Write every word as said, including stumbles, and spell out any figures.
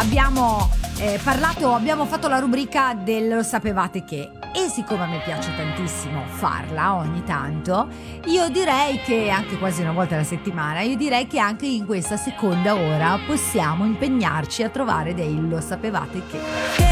abbiamo eh, parlato, abbiamo fatto la rubrica del lo sapevate che, e siccome a me piace tantissimo farla ogni tanto, io direi che anche quasi una volta alla settimana, io direi che anche in questa seconda ora possiamo impegnarci a trovare dei lo sapevate che.